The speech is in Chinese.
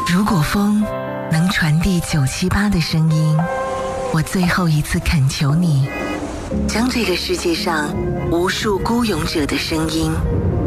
如果风能传递978的声音，我最后一次恳求你，将这个世界上无数孤勇者的声音